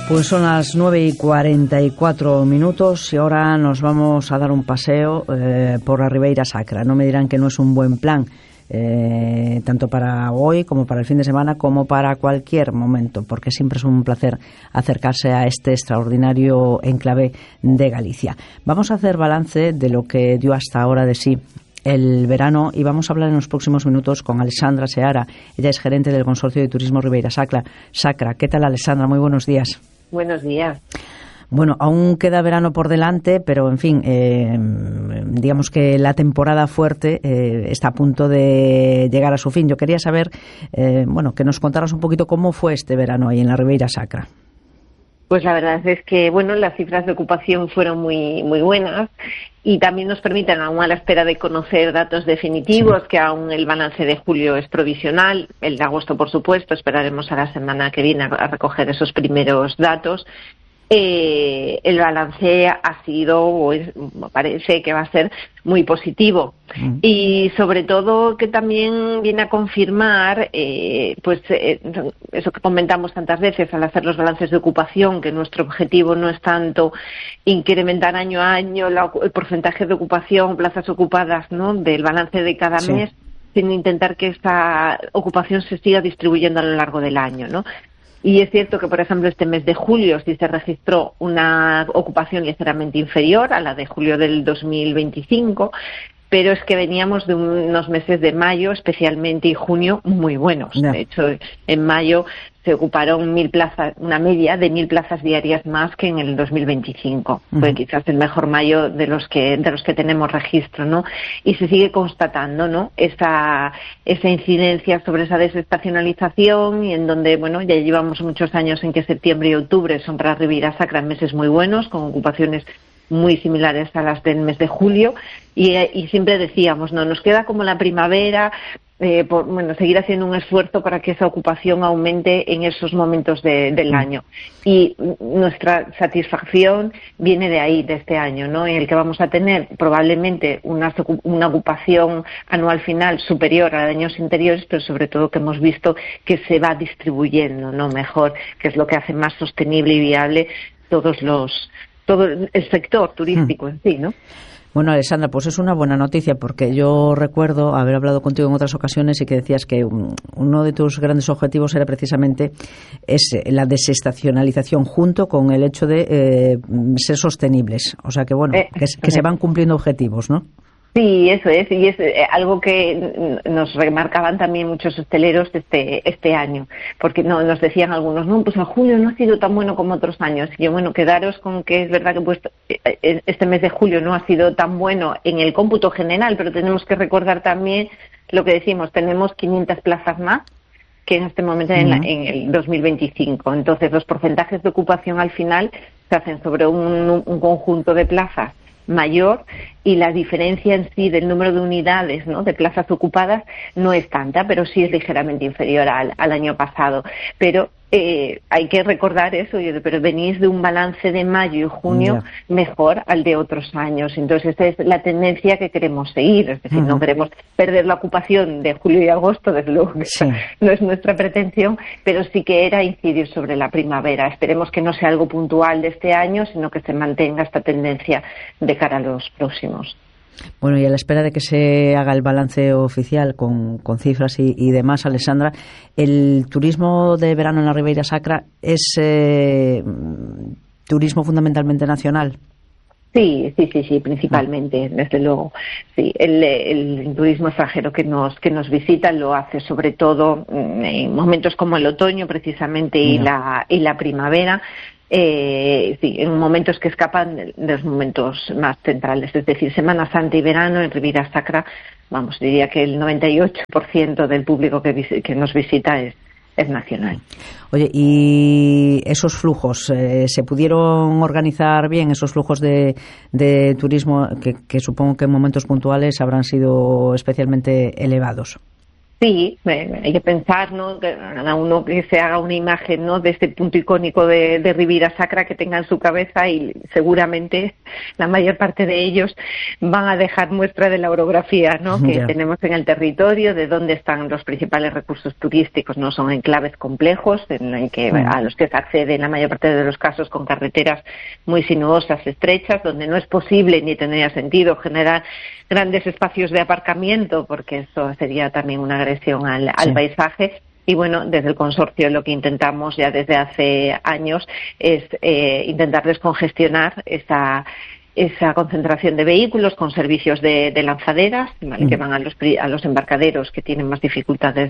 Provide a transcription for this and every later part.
Pues son las 9:44 y ahora nos vamos a dar un paseo por la Ribeira Sacra. No me dirán que no es un buen plan, tanto para hoy como para el fin de semana, como para cualquier momento, porque siempre es un placer acercarse a este extraordinario enclave de Galicia. Vamos a hacer balance de lo que dio hasta ahora de sí el verano y vamos a hablar en los próximos minutos con Alexandra Seara. Ella es gerente del Consorcio de Turismo Ribeira Sacra. ¿Qué tal, Alexandra? Muy buenos días. Buenos días. Bueno, aún queda verano por delante, pero en fin, digamos que la temporada fuerte está a punto de llegar a su fin. Yo quería saber, que nos contaras un poquito cómo fue este verano ahí en la Ribeira Sacra. Pues la verdad es que, las cifras de ocupación fueron muy buenas y también nos permiten, aún a la espera de conocer datos definitivos, sí, que aún el balance de julio es provisional, el de agosto, por supuesto, esperaremos a la semana que viene a recoger esos primeros datos. El balance ha sido, parece que va a ser muy positivo. Y sobre todo que también viene a confirmar eso que comentamos tantas veces al hacer los balances de ocupación, que nuestro objetivo no es tanto incrementar año a año el porcentaje de ocupación, plazas ocupadas, ¿no?, del balance de cada mes, sino intentar que esta ocupación se siga distribuyendo a lo largo del año, ¿no? Y es cierto que, por ejemplo, este mes de julio sí se registró una ocupación ligeramente inferior a la de julio del 2025, pero es que veníamos de unos meses de mayo, especialmente, y junio, muy buenos. Yeah. De hecho, en mayo se ocuparon 1.000 plazas, una media de 1.000 plazas diarias más que en el 2025. Fue quizás el mejor mayo de los que tenemos registro, ¿no? Y se sigue constatando, ¿no?, esa incidencia sobre esa desestacionalización, y en donde, ya llevamos muchos años en que septiembre y octubre son para Ribeira Sacra meses muy buenos, con ocupaciones muy similares a las del mes de julio, y siempre decíamos, no, nos queda como la primavera, seguir haciendo un esfuerzo para que esa ocupación aumente en esos momentos del año. Y nuestra satisfacción viene de ahí, de este año, ¿no?, en el que vamos a tener probablemente una ocupación anual final superior a la de años anteriores, pero sobre todo que hemos visto que se va distribuyendo, ¿no?, mejor, que es lo que hace más sostenible y viable todo el sector turístico en sí, ¿no? Bueno, Alexandra, pues es una buena noticia, porque yo recuerdo haber hablado contigo en otras ocasiones y que decías que uno de tus grandes objetivos era precisamente la desestacionalización, junto con el hecho de ser sostenibles. O sea que, que se van cumpliendo objetivos, ¿no? Sí, eso es, y es algo que nos remarcaban también muchos hosteleros este año, porque nos decían algunos, no, pues en julio no ha sido tan bueno como otros años. Y yo, quedaros con que es verdad que este mes de julio no ha sido tan bueno en el cómputo general, pero tenemos que recordar también lo que decimos, tenemos 500 plazas más que en este momento en el 2025. Entonces, los porcentajes de ocupación al final se hacen sobre un conjunto de plazas mayor, y la diferencia en sí del número de unidades, ¿no?, de plazas ocupadas no es tanta, pero sí es ligeramente inferior al año pasado. Pero hay que recordar eso, pero venís de un balance de mayo y junio mejor al de otros años. Entonces, esta es la tendencia que queremos seguir. Es decir, no queremos perder la ocupación de julio y agosto, desde luego que no es nuestra pretensión, pero sí que era incidir sobre la primavera. Esperemos que no sea algo puntual de este año, sino que se mantenga esta tendencia de cara a los próximos. Bueno, y a la espera de que se haga el balance oficial con cifras y demás, Alexandra, ¿el turismo de verano en la Ribeira Sacra es turismo fundamentalmente nacional? Sí, principalmente, desde luego. Sí, el turismo extranjero que nos visita lo hace sobre todo en momentos como el otoño, precisamente, y la primavera. En momentos que escapan de los momentos más centrales, es decir, Semana Santa y verano en Ribeira Sacra, diría que el 98% del público que nos visita es nacional. Oye, ¿y esos flujos se pudieron organizar bien, esos flujos de turismo que supongo que en momentos puntuales habrán sido especialmente elevados? Sí, hay que pensar, ¿no? Que cada uno que se haga una imagen, ¿no?, de este punto icónico de Ribeira Sacra que tenga en su cabeza, y seguramente la mayor parte de ellos van a dejar muestra de la orografía, ¿no?, que tenemos en el territorio, de dónde están los principales recursos turísticos. No son enclaves complejos en que a los que se accede en la mayor parte de los casos con carreteras muy sinuosas, estrechas, donde no es posible ni tendría sentido generar grandes espacios de aparcamiento, porque eso sería también una agresión al paisaje. Y bueno, desde el consorcio lo que intentamos ya desde hace años es intentar descongestionar esa concentración de vehículos con servicios de lanzaderas, ¿vale?, que van a los embarcaderos que tienen más dificultades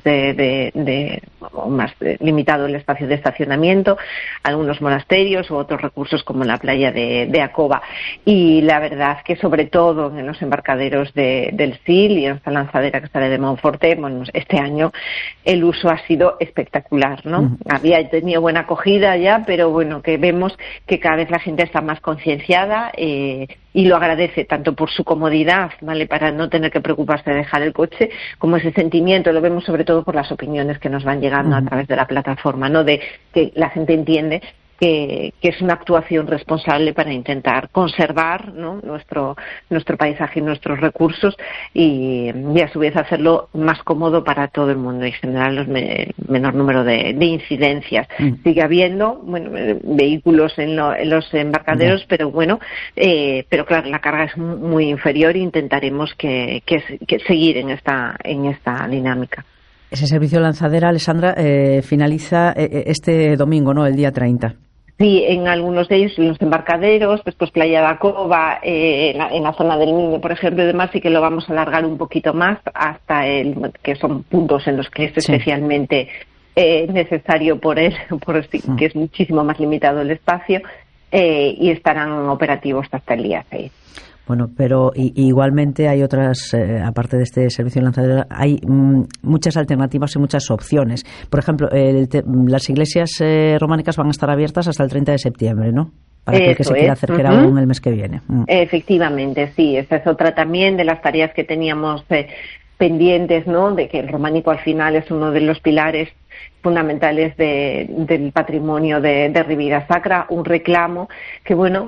o más limitado el espacio de estacionamiento, algunos monasterios u otros recursos como la playa de Acoba. Y la verdad que sobre todo en los embarcaderos del SIL y en esta lanzadera que sale de Monforte, bueno, este año el uso ha sido espectacular, ¿no? Había tenido buena acogida ya, pero bueno, que vemos que cada vez la gente está más concienciada y lo agradece tanto por su comodidad, ¿vale?, para no tener que preocuparse de dejar el coche, como ese sentimiento. Lo vemos sobre todo por las opiniones que nos van llegando a través de la plataforma, ¿no?, de que la gente entiende que es una actuación responsable para intentar conservar, ¿no?, nuestro paisaje y nuestros recursos, y a su vez hacerlo más cómodo para todo el mundo y generar el menor número de incidencias. Sigue habiendo vehículos en los embarcaderos, pero claro, la carga es muy inferior, e intentaremos que seguir en esta dinámica. Ese servicio lanzadera, Alessandra, finaliza este domingo, ¿no?, el día 30. Sí, en algunos de ellos, en los embarcaderos, después Playa de Acoba, en la zona del Miño, por ejemplo, y demás, sí que lo vamos a alargar un poquito más hasta que son puntos en los que es especialmente necesario que es muchísimo más limitado el espacio, y estarán operativos hasta el día 6. Bueno, pero igualmente hay otras, aparte de este servicio lanzadera, hay muchas alternativas y muchas opciones. Por ejemplo, las iglesias románicas van a estar abiertas hasta el 30 de septiembre, ¿no? Para aquel que se quiera acercar aún el mes que viene. Efectivamente, sí. Esa es otra también de las tareas que teníamos pendientes, ¿no?, de que el románico al final es uno de los pilares fundamentales del patrimonio de Ribeira Sacra, un reclamo que, bueno,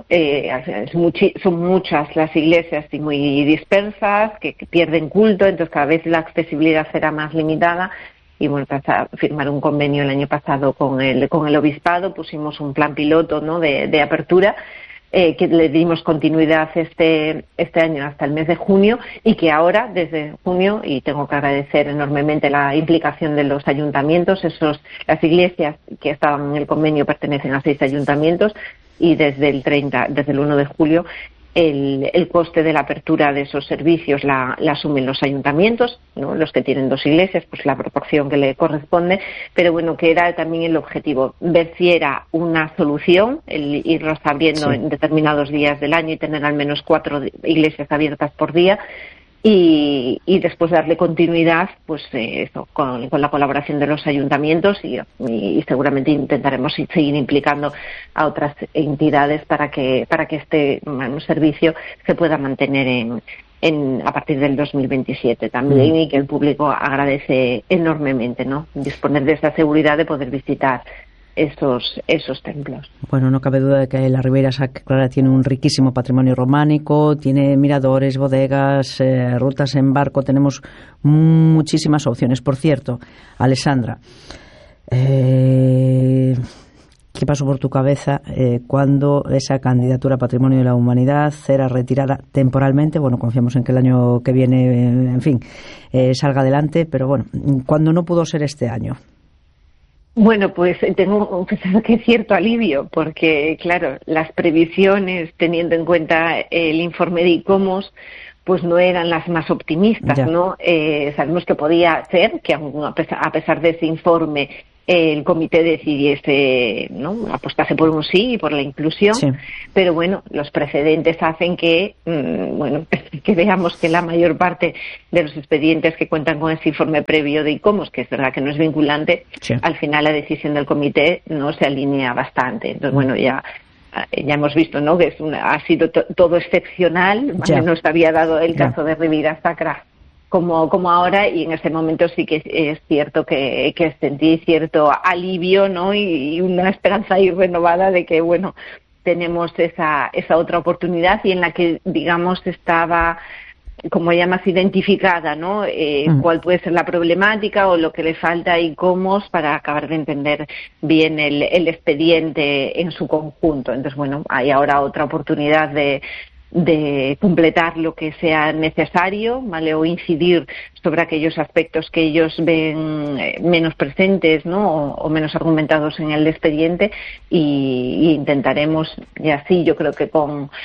son muchas las iglesias y muy dispersas, que pierden culto, entonces cada vez la accesibilidad será más limitada. Y bueno, tras firmar un convenio el año pasado con el obispado, pusimos un plan piloto, ¿no?, de apertura, que le dimos continuidad este año hasta el mes de junio, y que ahora, desde junio, y tengo que agradecer enormemente la implicación de los ayuntamientos, las iglesias que estaban en el convenio pertenecen a 6 ayuntamientos, y desde el 1 de julio, el coste de la apertura de esos servicios la asumen los ayuntamientos, ¿no?, los que tienen 2 iglesias, pues la proporción que le corresponde, pero bueno, que era también el objetivo, ver si era una solución el irlos abriendo en determinados días del año y tener al menos 4 iglesias abiertas por día, y después darle continuidad, pues con la colaboración de los ayuntamientos, y seguramente intentaremos seguir implicando a otras entidades para que este servicio se pueda mantener a partir del 2027 también, y que el público agradece enormemente, ¿no?, disponer de esa seguridad de poder visitar esos templos. Bueno, no cabe duda de que la Ribeira Sacra tiene un riquísimo patrimonio románico, tiene miradores, bodegas, rutas en barco, tenemos muchísimas opciones. Por cierto, Alessandra, ¿qué pasó por tu cabeza cuando esa candidatura a Patrimonio de la Humanidad era retirada temporalmente? Bueno, confiamos en que el año que viene, en fin, salga adelante, pero bueno, cuando no pudo ser este año. Bueno, pues tengo que cierto alivio, porque claro, las previsiones, teniendo en cuenta el informe de ICOMOS, pues no eran las más optimistas, ¿no? Sabemos que podía ser que a pesar de ese informe el comité decidiese, ¿no?, apostase por un sí y por la inclusión, pero bueno, los precedentes hacen que que veamos que la mayor parte de los expedientes que cuentan con ese informe previo de ICOMOS, que es verdad que no es vinculante, al final la decisión del comité no se alinea bastante. Entonces, bueno, ya hemos visto, ¿no?, que ha sido todo excepcional, no se había dado el caso de Ribeira Sacra como ahora, y en ese momento sí que es cierto que sentí cierto alivio, ¿no? Y una esperanza ahí renovada de que, bueno, tenemos esa otra oportunidad, y en la que, digamos, estaba como ya más identificada, ¿no? Cuál puede ser la problemática o lo que le falta a ICOMOS para acabar de entender bien el expediente en su conjunto. Entonces, bueno, hay ahora otra oportunidad de completar lo que sea necesario, ¿vale? O incidir sobre aquellos aspectos que ellos ven menos presentes, ¿no? O menos argumentados en el expediente, y intentaremos, y así yo creo que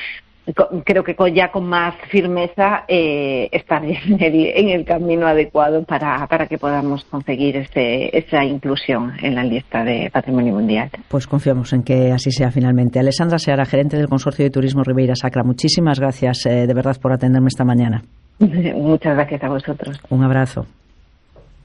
ya con más firmeza estar en el camino adecuado para que podamos conseguir esa inclusión en la lista de Patrimonio Mundial. Pues confiamos en que así sea finalmente. Alessandra Seara, gerente del Consorcio de Turismo Ribeira Sacra, muchísimas gracias de verdad por atenderme esta mañana. Muchas gracias a vosotros. Un abrazo.